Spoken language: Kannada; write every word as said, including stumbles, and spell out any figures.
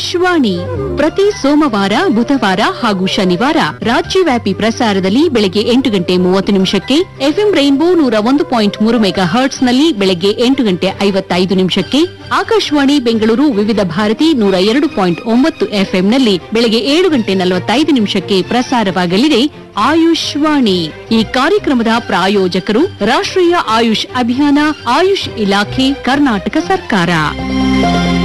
ಆಯುಷ್ವಾಣಿ ಪ್ರತಿ ಸೋಮವಾರ ಬುಧವಾರ ಹಾಗೂ ಶನಿವಾರ ರಾಜ್ಯವ್ಯಾಪಿ ಪ್ರಸಾರದಲ್ಲಿ ಬೆಳಗ್ಗೆ ಎಂಟು ಗಂಟೆ ಮೂವತ್ತು ನಿಮಿಷಕ್ಕೆ, ಎಫ್ಎಂ ರೈನ್ಬೋ ನೂರ ಒಂದು ಪಾಯಿಂಟ್ ಮೂರು ಮೆಗಾ ಹರ್ಟ್ಸ್ನಲ್ಲಿ ಬೆಳಗ್ಗೆ ಎಂಟು ಗಂಟೆ ಐವತ್ತೈದು ನಿಮಿಷಕ್ಕೆ, ಆಕಾಶವಾಣಿ ಬೆಂಗಳೂರು ವಿವಿಧ ಭಾರತಿ ನೂರ ಎರಡು ಪಾಯಿಂಟ್ ಒಂಬತ್ತು ಎಫ್ಎಂನಲ್ಲಿ ಬೆಳಗ್ಗೆ ಏಳು ಗಂಟೆ ನಲವತ್ತೈದು ನಿಮಿಷಕ್ಕೆ ಪ್ರಸಾರವಾಗಲಿದೆ ಆಯುಷ್ವಾಣಿ. ಈ ಕಾರ್ಯಕ್ರಮದ ಪ್ರಾಯೋಜಕರು ರಾಷ್ಟ್ರೀಯ ಆಯುಷ್ ಅಭಿಯಾನ, ಆಯುಷ್ ಇಲಾಖೆ, ಕರ್ನಾಟಕ ಸರ್ಕಾರ.